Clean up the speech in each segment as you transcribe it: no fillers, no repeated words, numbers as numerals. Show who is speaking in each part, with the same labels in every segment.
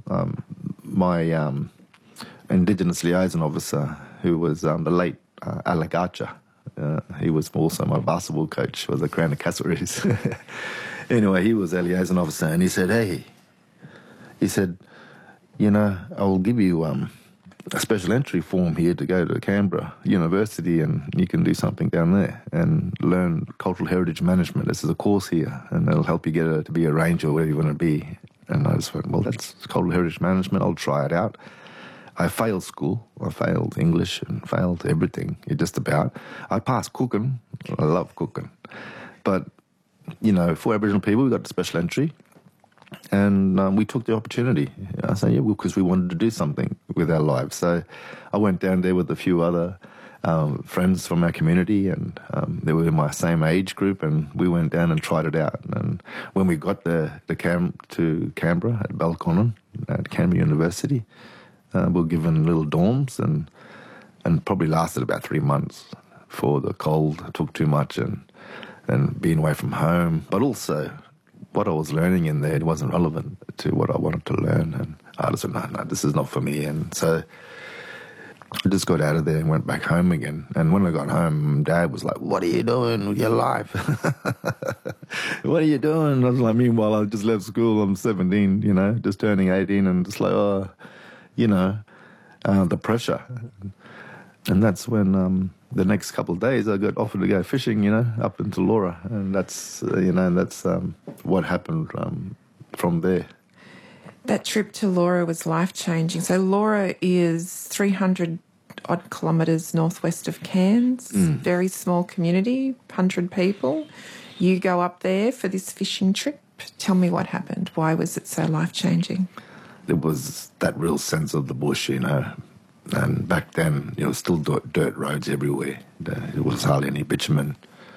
Speaker 1: my Indigenous liaison officer, who was the late Alec Archer. He was also my basketball coach, was the Crown of Castlereaghs. Anyway, he was a liaison officer, and he said, hey, I'll give you a special entry form here to go to Canberra University, and you can do something down there and learn cultural heritage management. This is a course here, and it'll help you get to be a ranger, wherever you want to be. And I just went, well, that's cultural heritage management. I'll try it out. I failed school. I failed English and failed everything, just about. I passed cooking. I love cooking. But, for Aboriginal people, we got the special entry. And we took the opportunity. I said, yeah, because we wanted to do something with our lives. So I went down there with a few other friends from our community, and they were in my same age group, and we went down and tried it out. And when we got to Canberra at Belconnen, at Canberra University, we were given little dorms, and probably lasted about 3 months before the cold took too much and being away from home. But also, what I was learning in there, it wasn't relevant to what I wanted to learn. And I just said, no, this is not for me. And so I just got out of there and went back home again. And when I got home, Dad was like, what are you doing with your life? What are you doing? I was like, meanwhile, I just left school. I'm 17, just turning 18, and just like, the pressure. And that's when the next couple of days I got offered to go fishing, up into Laura. And that's, what happened from there.
Speaker 2: That trip to Laura was life-changing. So Laura is 300-odd kilometres northwest of Cairns, very small community, 100 people. You go up there for this fishing trip. Tell me what happened. Why was it so life-changing?
Speaker 1: There was that real sense of the bush, And back then, still dirt roads everywhere. There was hardly any bitumen.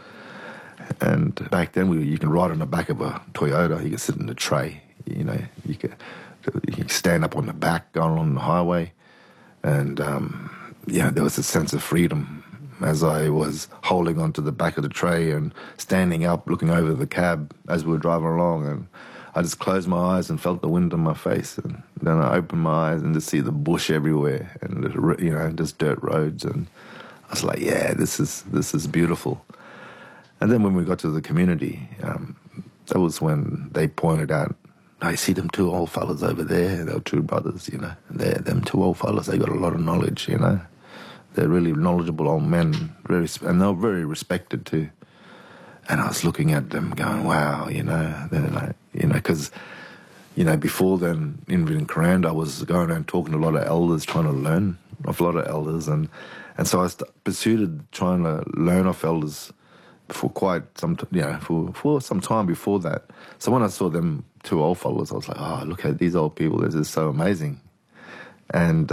Speaker 1: And back then, you can ride on the back of a Toyota. You could sit in the tray. You could stand up on the back, going on the highway. And, there was a sense of freedom as I was holding onto the back of the tray and standing up, looking over the cab as we were driving along. And I just closed my eyes and felt the wind on my face. And then I opened my eyes and just see the bush everywhere and, just dirt roads. And I was like, yeah, this is beautiful. And then when we got to the community, that was when they pointed out, I see them two old fellas over there. They were two brothers, them two old fellas, they got a lot of knowledge, They're really knowledgeable old men, and they were very respected too. And I was looking at them going, wow, they're like, because, before then, in Kuranda, I was going around talking to a lot of elders, trying to learn off a lot of elders. And so I pursued trying to learn off elders for quite some, for some time before that. So when I saw them two old fellas, I was like, oh, look at these old people. This is so amazing. And,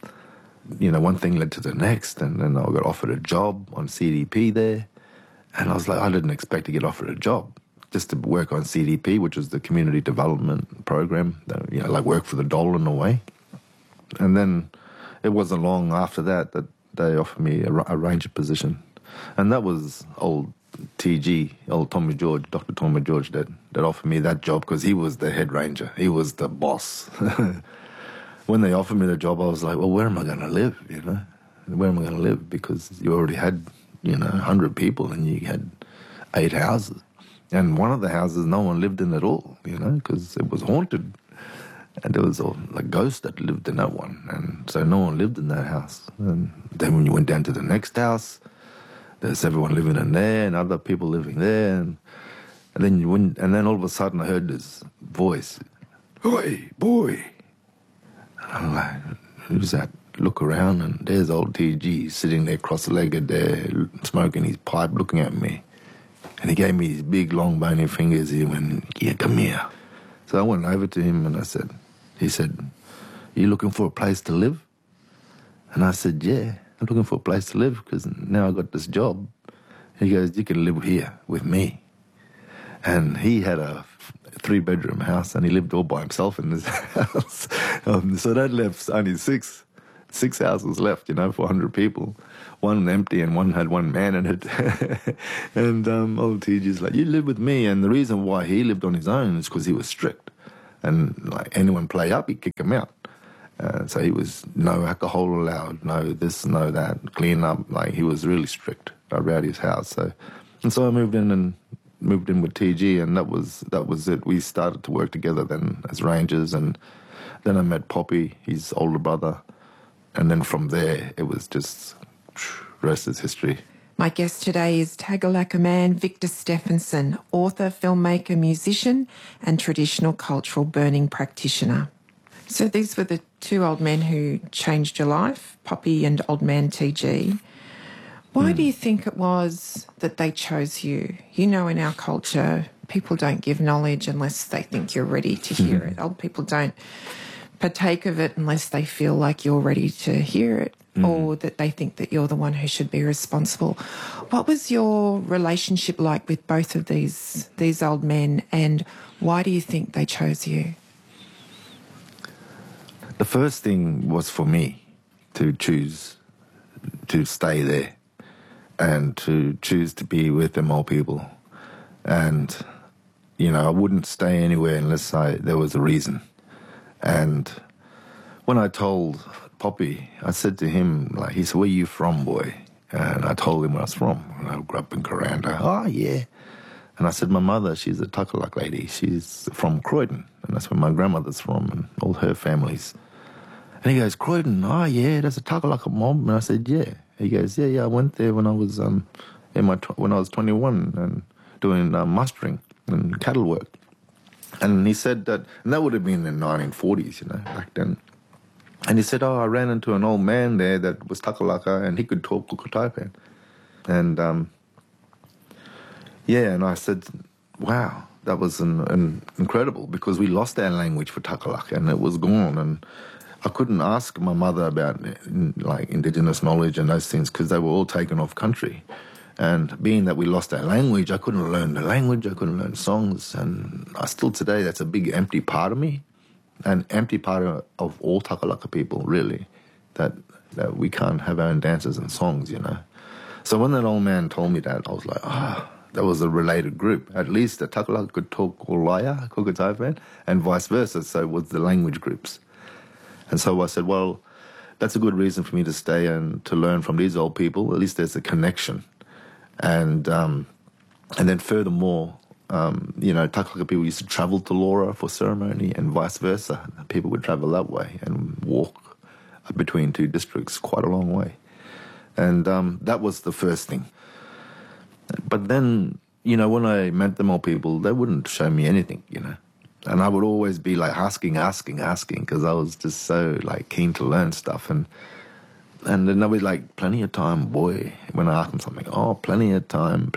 Speaker 1: one thing led to the next. And then I got offered a job on CDP there. And I was like, I didn't expect to get offered a job, just to work on CDP, which was the Community Development Program, like work for the dollar in a way. And then it wasn't long after that they offered me a ranger position. And that was old TG, old Tommy George, Dr. Tommy George, that offered me that job because he was the head ranger. He was the boss. When they offered me the job, I was like, well, where am I going to live, Where am I going to live? Because you already had 100 people, and you had 8 houses. And one of the houses, no one lived in at all, because it was haunted. And there was a ghost that lived in that one. And so no one lived in that house. And then when you went down to the next house, there's everyone living in there and other people living there. And then all of a sudden I heard this voice, "Oi, boy." And I'm like, who's that? Look around, and there's old TG sitting there cross-legged there, smoking his pipe, looking at me. And he gave me his big, long, bony fingers. He went, yeah, come here. So I went over to him and he said, are you looking for a place to live? And I said, yeah, I'm looking for a place to live because now I got this job. He goes, you can live here with me. And he had a 3-bedroom house, and he lived all by himself in this house. So that left only six houses left, for 100 people. One empty and one had one man in it. And old TG's like, you live with me. And the reason why he lived on his own is because he was strict. And like anyone play up, he'd kick them out. So he was no alcohol allowed, no this, no that, clean up. Like he was really strict around his house. So I moved in with TG, and that was it. We started to work together then as Rangers, and then I met Poppy, his older brother, and then from there it was just rest is history.
Speaker 2: My guest today is Tagalaka man Victor Stephenson, author, filmmaker, musician, and traditional cultural burning practitioner. So these were the two old men who changed your life, Poppy and old man TG. Why do you think it was that they chose you? You know, in our culture, people don't give knowledge unless they think you're ready to hear it. Old people don't partake of it unless they feel like you're ready to hear it, or that they think that you're the one who should be responsible. What was your relationship like with both of these old men, and why do you think they chose you?
Speaker 1: The first thing was for me to choose to stay there and to choose to be with them old people. And, you know, I wouldn't stay anywhere unless there was a reason. And when I told Poppy, I said to him, like, he said, "Where you from, boy?" And I told him where I was from. And I grew up in Kuranda. "Oh, yeah." And I said, "My mother, she's a Tagalog lady. She's from Croydon. And that's where my grandmother's from and all her families." And he goes, "Croydon, oh, yeah, there's a Tagalog mob." And I said, "Yeah." He goes, yeah, I went there when I was when I was 21 and doing mustering and cattle work. And he said that, and that would have been in the 1940s, you know, back then. And he said, "Oh, I ran into an old man there that was Takalaka, and he could talk Kukutaipan." And yeah, and I said, "Wow, that was an incredible, because we lost our language for Takalaka, and it was gone." And I couldn't ask my mother about like indigenous knowledge and those things because they were all taken off country. And being that we lost our language, I couldn't learn the language, I couldn't learn songs. And I still today, that's a big empty part of me, an empty part of all Takalaka people, really, that we can't have our own dances and songs, you know. So when that old man told me that, I was like, that was a related group. At least the Takalaka could talk Olaya, Kukutaipan, and vice versa, so it was the language groups. And so I said, well, that's a good reason for me to stay and to learn from these old people. At least there's a connection. And then furthermore, you know, Takalaka people used to travel to Laura for ceremony and vice versa. People would travel that way and walk between two districts quite a long way. And that was the first thing. But then, you know, when I met them old people, they wouldn't show me anything, you know. And I would always be like asking, because I was just so like keen to learn stuff. And then they'd be like, "Plenty of time, boy." When I asked them something, "Oh, plenty of time."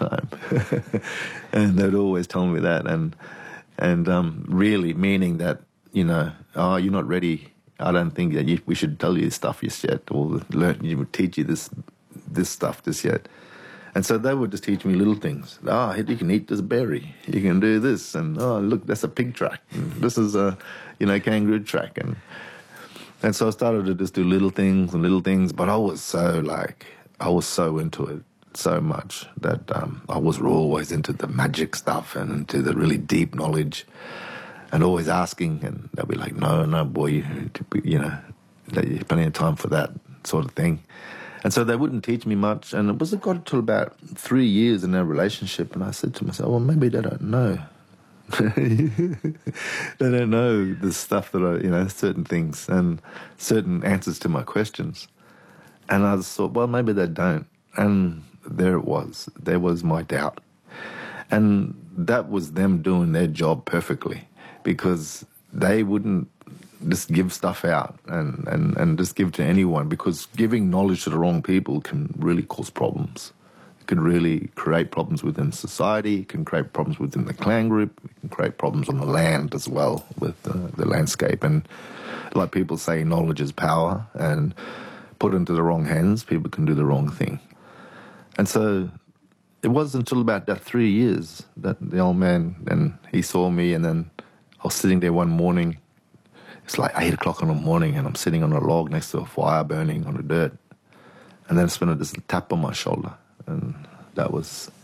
Speaker 1: And they'd always tell me that. And really meaning that, you know, "Oh, you're not ready. I don't think that we should tell you this stuff just yet, or teach you this stuff just yet." And so they would just teach me little things. You can eat this berry. You can do this. And, look, that's a pig track. And this is a, kangaroo track. And so I started to just do little things. But I was so into it so much that I was always into the magic stuff and into the really deep knowledge and always asking. And they'll be like, no, boy, there's plenty of time for that sort of thing. And so they wouldn't teach me much, and it got to about 3 years in their relationship, and I said to myself, well, maybe they don't know. They don't know the stuff that certain things and certain answers to my questions. And I just thought, well, maybe they don't. And there it was. There was my doubt. And that was them doing their job perfectly, because they wouldn't just give stuff out and just give to anyone, because giving knowledge to the wrong people can really cause problems. It can really create problems within society. It can create problems within the clan group. It can create problems on the land as well with the landscape. And like people say, knowledge is power, and put into the wrong hands, people can do the wrong thing. And so it wasn't until about that 3 years that the old man, and he saw me, and then I was sitting there one morning. It's like 8 o'clock in the morning, and I'm sitting on a log next to a fire burning on the dirt. And then it's been this tap on my shoulder, and that was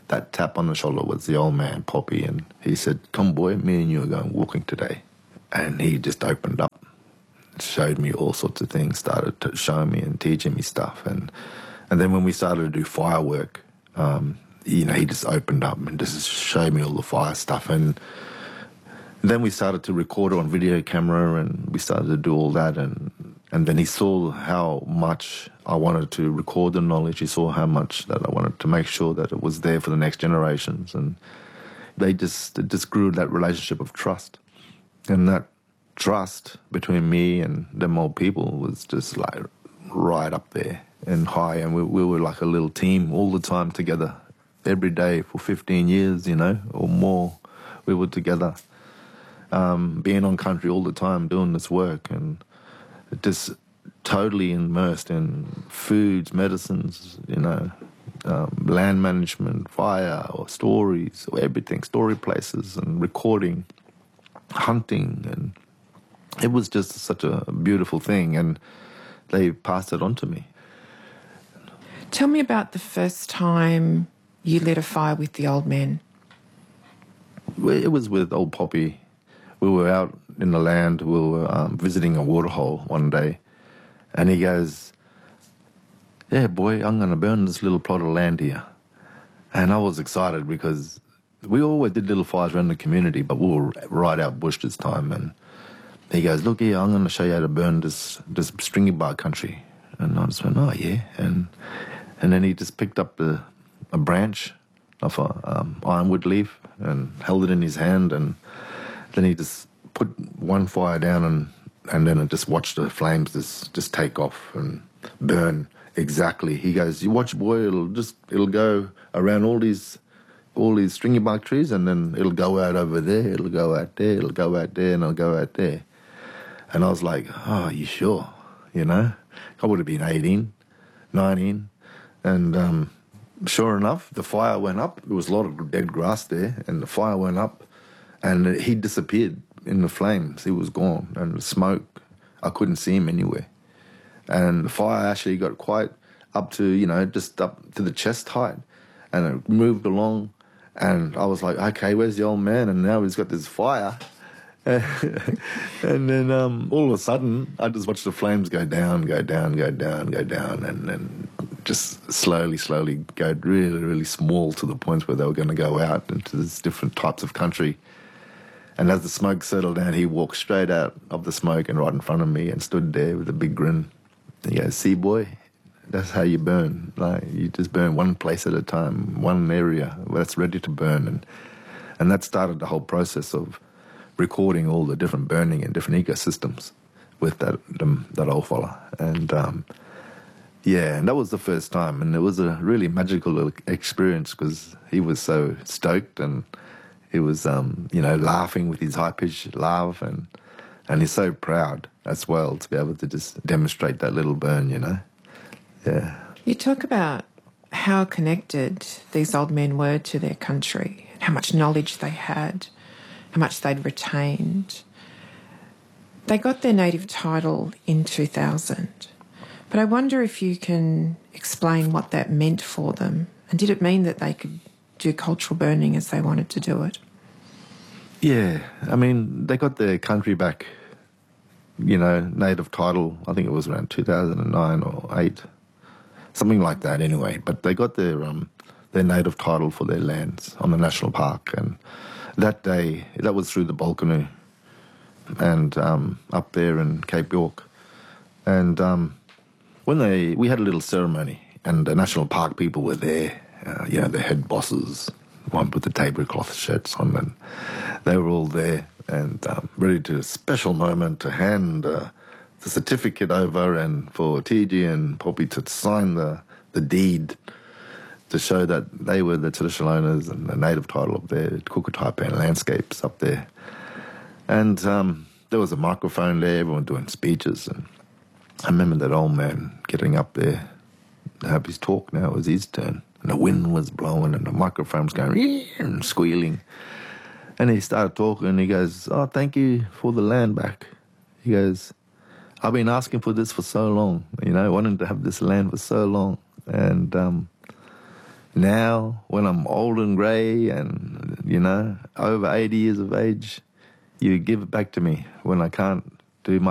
Speaker 1: that tap on the shoulder was the old man, Poppy, and he said, "Come, boy, me and you are going walking today." And he just opened up, showed me all sorts of things, started to show me and teaching me stuff. And then when we started to do firework, he just opened up and just showed me all the fire stuff. And then we started to record it on video camera, and we started to do all that. And then he saw how much I wanted to record the knowledge. He saw how much that I wanted to make sure that it was there for the next generations. And it just grew that relationship of trust. And that trust between me and them old people was just like right up there and high. And we were like a little team all the time together, every day for 15 years, or more. We were together, being on country all the time, doing this work, and just totally immersed in foods, medicines, land management, fire, or stories, or everything, story places and recording, hunting, and it was just such a beautiful thing, and they passed it on to me.
Speaker 2: Tell me about the first time you lit a fire with the old men.
Speaker 1: It was with old Poppy. We were out in the land. We were visiting a waterhole one day, and he goes, "Yeah, boy, I'm going to burn this little plot of land here." And I was excited because we always did little fires around the community, but we were right out bush this time. And he goes, "Look here, I'm going to show you how to burn this stringy bark country." And I just went, "Oh, yeah." And then he just picked up a branch of a ironwood leaf and held it in his hand, and then he just put one fire down, and then it just watched the flames just take off and burn exactly. He goes, "You watch, boy, it'll go around all these stringy bark trees, and then it'll go out over there, it'll go out there, it'll go out there, and it'll go out there." And I was like, "Oh, you sure?" I would have been 18, 19, and sure enough, the fire went up. There was a lot of dead grass there, and the fire went up, and he disappeared in the flames. He was gone, and the smoke, I couldn't see him anywhere. And the fire actually got quite up to, just up to the chest height, and it moved along, and I was like, "Okay, where's the old man?" And now he's got this fire. And then all of a sudden, I just watched the flames go down, go down, go down, go down, and then just slowly go really, really small to the point where they were going to go out into these different types of country. And as the smoke settled down, he walked straight out of the smoke and right in front of me and stood there with a big grin. And he goes, "See, boy, that's how you burn. Like, you just burn one place at a time, one area that's ready to burn." And that started the whole process of recording all the different burning and different ecosystems with that old fella. And and that was the first time, and it was a really magical experience because he was so stoked, and he was laughing with his high-pitched laugh, and he's so proud as well to be able to just demonstrate that little burn. Yeah.
Speaker 2: You talk about how connected these old men were to their country, how much knowledge they had, how much they'd retained. They got their native title in 2000, but I wonder if you can explain what that meant for them, and did it mean that they could do cultural burning as they wanted to do it?
Speaker 1: Yeah, I mean, they got their country back, native title, I think it was around 2009 or 8, something like that anyway, but they got their native title for their lands on the national park. And that day, that was through the Balkanoo and up there in Cape York. And we had a little ceremony, and the national park people were there, the head bosses, one with the tablecloth shirts on, and they were all there and ready to, special moment to hand the certificate over and for TG and Poppy to sign the deed to show that they were the traditional owners and the native title of their Kukataipan landscapes up there. And there was a microphone there, everyone doing speeches, and I remember that old man getting up there to have his talk. Now it was his turn, and the wind was blowing and the microphone was going and squealing. And he started talking, and he goes, "Oh, thank you for the land back." He goes, "I've been asking for this for so long, wanting to have this land for so long." And Now, when I'm old and grey and, you know, over 80 years of age, you give it back to me when I can't do much